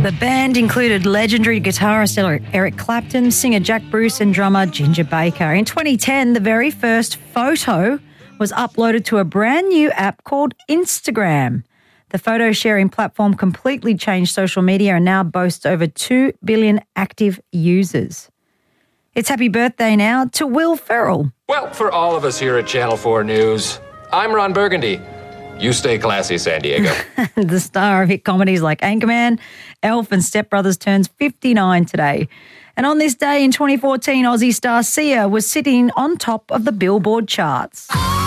The band included legendary guitarist Eric Clapton, singer Jack Bruce and drummer Ginger Baker. In 2010, the very first photo was uploaded to a brand new app called Instagram. The photo sharing platform completely changed social media and now boasts over 2 billion active users. It's happy birthday now to Will Ferrell. Well, for all of us here at Channel 4 News, I'm Ron Burgundy. You stay classy, San Diego. The star of hit comedies like Anchorman, Elf and Step Brothers turns 59 today. And on this day in 2014, Aussie star Sia was sitting on top of the Billboard charts.